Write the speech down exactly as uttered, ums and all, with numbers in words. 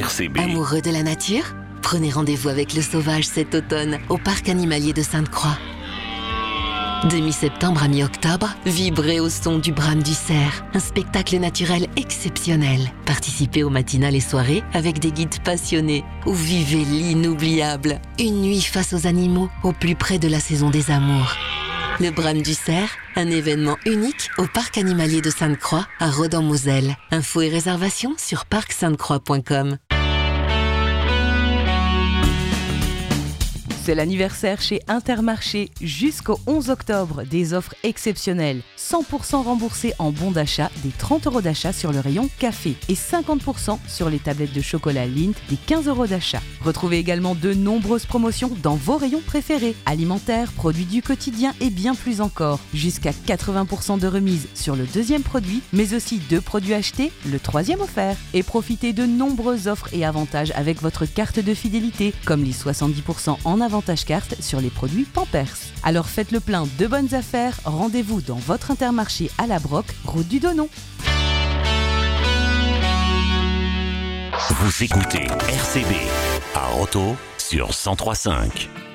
R C B. Amoureux de la nature ? Prenez rendez-vous avec le sauvage cet automne au parc animalier de Sainte-Croix. De mi-septembre à mi-octobre, vibrez au son du brame du cerf, un spectacle naturel exceptionnel. Participez aux matinales et soirées avec des guides passionnés ou vivez l'inoubliable. Une nuit face aux animaux au plus près de la saison des amours. Le brame du cerf, un événement unique au parc animalier de Sainte-Croix à Rhodes-en-Moselle. Infos et réservations sur parc sainte croix point com. C'est l'anniversaire chez Intermarché jusqu'au onze octobre. Des offres exceptionnelles. cent pour cent remboursés en bons d'achat, des trente euros d'achat sur le rayon café et cinquante pour cent sur les tablettes de chocolat Lindt, des quinze euros d'achat. Retrouvez également de nombreuses promotions dans vos rayons préférés. Alimentaires, produits du quotidien et bien plus encore. Jusqu'à quatre-vingts pour cent de remise sur le deuxième produit, mais aussi deux produits achetés, le troisième offert. Et profitez de nombreuses offres et avantages avec votre carte de fidélité, comme les soixante-dix pour cent en avantage carte sur les produits Pampers. Alors faites le plein de bonnes affaires, rendez-vous dans votre Intermarché à la Broc, route du Donon. Vous écoutez R C B à Roto sur cent trois virgule cinq.